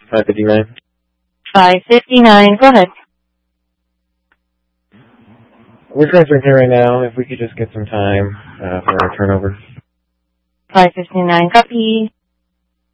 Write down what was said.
559. 559, go ahead. We're transferring here right now. If we could just get some time for our turnover. 559, copy.